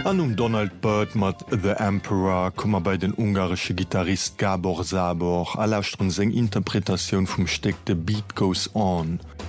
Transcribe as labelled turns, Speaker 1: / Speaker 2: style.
Speaker 1: An Donald Byrd mat The Emperor kommmer bei den ungarsche Gitarrist Gabor Szabor allausstre seg Interpretationun vum Steck The Beat Goes On.